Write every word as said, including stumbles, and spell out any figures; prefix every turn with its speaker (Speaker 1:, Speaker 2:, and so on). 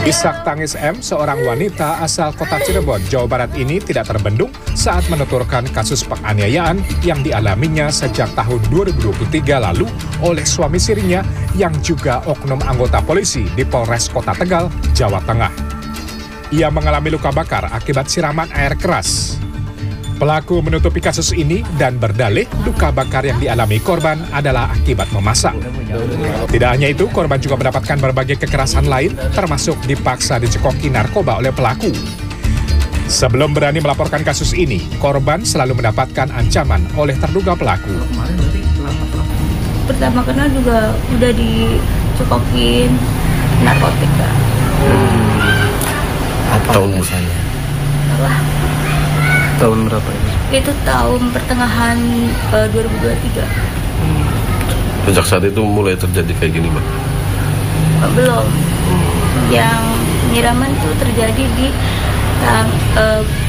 Speaker 1: Isak tangis M, seorang wanita asal kota Cirebon, Jawa Barat ini tidak terbendung saat menuturkan kasus penganiayaan yang dialaminya sejak tahun dua ribu dua puluh tiga lalu oleh suami sirinya yang juga oknum anggota polisi di Polres Kota Tegal, Jawa Tengah. Ia mengalami luka bakar akibat siraman air keras. Pelaku menutupi kasus ini dan berdalih luka bakar yang dialami korban adalah akibat memasak. Tidak hanya itu, korban juga mendapatkan berbagai kekerasan lain, termasuk dipaksa dicekoki narkoba oleh pelaku. Sebelum berani melaporkan kasus ini, korban selalu mendapatkan ancaman oleh terduga pelaku.
Speaker 2: Pertama kenal juga udah dicekokin narkotika.
Speaker 3: Apa tahun misalnya?
Speaker 2: Salah.
Speaker 3: Tahun berapa ini?
Speaker 2: Itu tahun pertengahan uh, dua ribu dua puluh tiga.
Speaker 3: Hmm. Sejak saat itu mulai terjadi kayak gini, Mbak?
Speaker 2: Uh, belum. Hmm. Yang penyiraman itu terjadi di tang, uh,